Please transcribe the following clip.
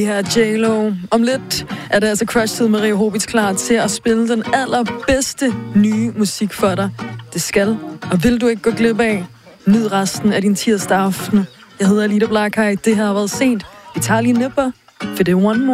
Her J-Lo. Om lidt er det altså Crush-tid. Maria Hobitz klar til at spille den allerbedste nye musik for dig. Det skal, og vil du ikke gå glip af. Nyd resten af din tirsdag aften. Jeg hedder Alida Blakhaj. Det her har været sent. Vi tager lige nipper, for det er one more.